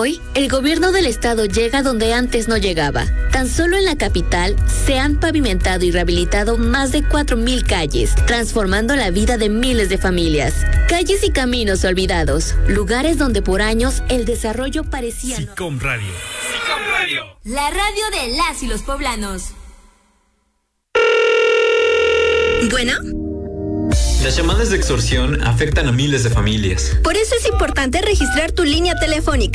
Hoy, el gobierno del estado llega donde antes no llegaba. Tan solo en la capital se han pavimentado y rehabilitado más de 4,000 calles, transformando la vida de miles de familias. Calles y caminos olvidados, lugares donde por años el desarrollo parecía... SICOM Radio. SICOM Radio. La radio de las y los poblanos. Bueno. Las llamadas de extorsión afectan a miles de familias. Por eso es importante registrar tu línea telefónica.